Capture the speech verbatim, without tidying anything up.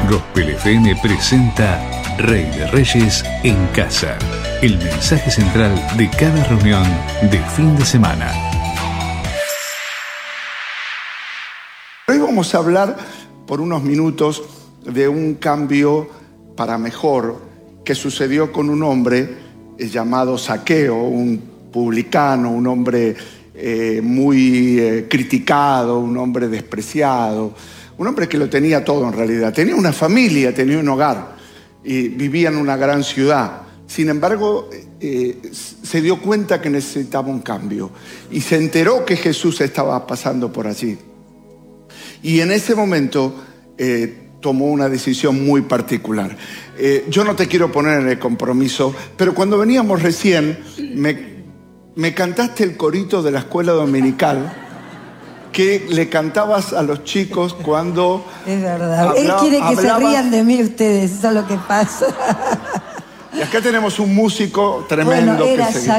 Gospel F M presenta Rey de Reyes en Casa, el mensaje central de cada reunión de fin de semana. Hoy vamos a hablar por unos minutos de un cambio para mejor que sucedió con un hombre llamado Zaqueo, un publicano, un hombre eh, muy eh, criticado, un hombre despreciado, un hombre que lo tenía todo en realidad. Tenía una familia, tenía un hogar y vivía en una gran ciudad. Sin embargo, eh, se dio cuenta que necesitaba un cambio y se enteró que Jesús estaba pasando por allí. Y en ese momento eh, tomó una decisión muy particular. Eh, yo no te quiero poner en el compromiso, pero cuando veníamos recién, me, me cantaste el corito de la escuela dominical que le cantabas a los chicos cuando... Es verdad. Habla, Él quiere que hablabas... se rían de mí ustedes, eso es lo que pasa. Y acá tenemos un músico tremendo bueno, era que se...